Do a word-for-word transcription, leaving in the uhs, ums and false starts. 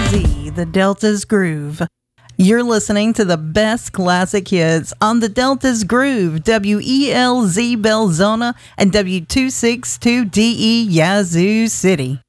Z, the Delta's Groove. You're listening to the best classic hits on the Delta's Groove, W E L Z Belzona and W two sixty-two D E Yazoo City.